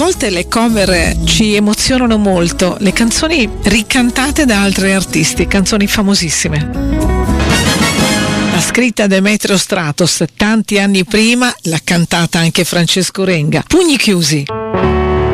volte le cover ci emozionano molto, le canzoni ricantate da altri artisti, canzoni famosissime. La scritta Demetrio Stratos tanti anni prima, l'ha cantata anche Francesco Renga. Pugni chiusi.